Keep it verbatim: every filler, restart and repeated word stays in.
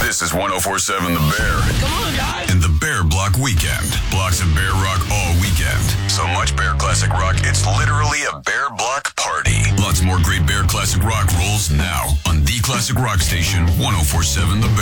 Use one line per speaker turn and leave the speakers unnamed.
This is one oh four point seven The Bear.
Come on, guys.
And the Bear Block Weekend. Blocks of Bear Rock all weekend. So much Bear Classic Rock, it's literally a Bear Block party. Lots more great Bear Classic Rock rolls now on the Classic Rock Station, one oh four point seven The Bear.